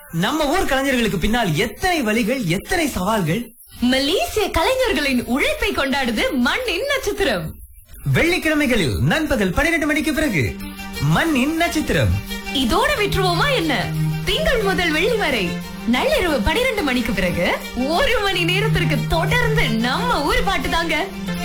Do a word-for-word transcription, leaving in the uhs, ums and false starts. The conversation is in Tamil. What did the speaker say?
நம்ம ஊர் கலைஞர்களுக்கு பின்னால் எத்தனை வழிகள், எத்தனை சவால்கள். மலேசிய கலைஞர்களின் உழைப்பை கொண்டாடுது மண்ணின் நட்சத்திரம். வெள்ளிக்கிழமைகளில் நண்பகல் பன்னிரண்டு மணிக்கு பிறகு மண்ணின் நட்சத்திரம். இதோட விட்டுருவோமா என்ன? திங்கள் முதல் வெள்ளி வரை நள்ளிரவு பனிரெண்டு மணிக்கு பிறகு ஒரு மணி நேரத்திற்கு தொடர்ந்து நம்ம ஊர் பாட்டு தாங்க.